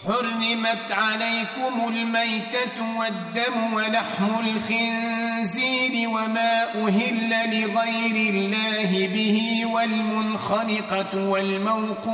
حرمت عليكم الميتة والدم ولحم الخنزير وما أهل لغير الله به والمنخنقة والموقوذة